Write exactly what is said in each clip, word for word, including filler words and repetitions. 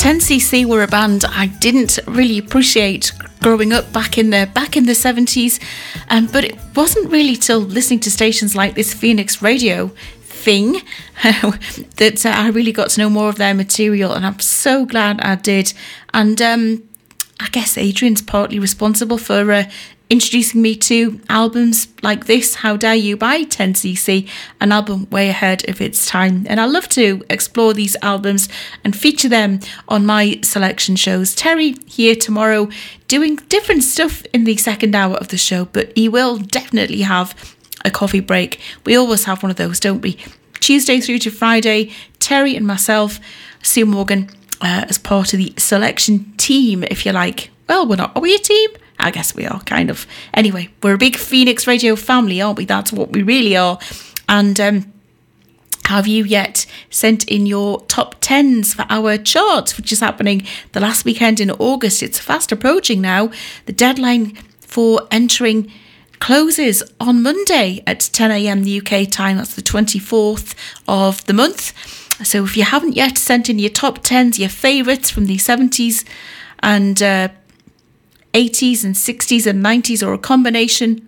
ten C C were a band I didn't really appreciate growing up back in the back in the seventies, um, but it wasn't really till listening to stations like this Phoenix Radio thing that uh, I really got to know more of their material, and I'm so glad I did. And um, I guess Adrian's partly responsible for uh, introducing me to albums like this, How Dare You by ten C C, an album way ahead of its time. And I love to explore these albums and feature them on my selection shows. Terry here tomorrow doing different stuff in the second hour of the show, but he will definitely have a coffee break. We always have one of those, don't we? Tuesday through to Friday, Terry and myself, Sue Morgan, uh, as part of the selection team, if you like. Well, we're not. Are we a team? I guess we are, kind of. Anyway, we're a big Phoenix Radio family, aren't we? That's what we really are. And um, have you yet sent in your top tens for our charts, which is happening the last weekend in August? It's fast approaching now. The deadline for entering closes on Monday at ten a.m. U K time. That's the twenty-fourth of the month. So if you haven't yet sent in your top tens, your favourites from the seventies and uh, eighties and sixties and nineties, or a combination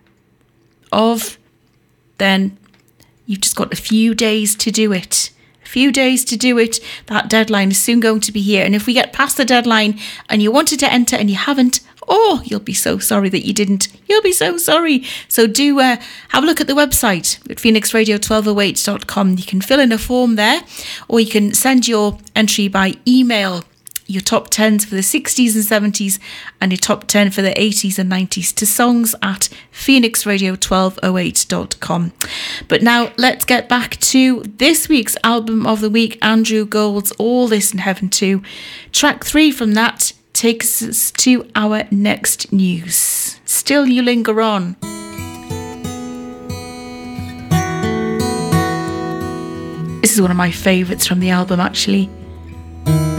of, then you've just got a few days to do it. A few days to do it. That deadline is soon going to be here. And if we get past the deadline and you wanted to enter and you haven't, oh, you'll be so sorry that you didn't. You'll be so sorry. So do uh, have a look at the website at phoenix radio twelve oh eight dot com. You can fill in a form there, or you can send your entry by email, your top tens for the sixties and seventies and your top ten for the eighties and nineties to songs at phoenix radio twelve oh eight dot com. But now let's get back to this week's album of the week, Andrew Gould's All This in Heaven two. Track three from that takes us to our next news. Still You Linger On. This is one of my favourites from the album, actually.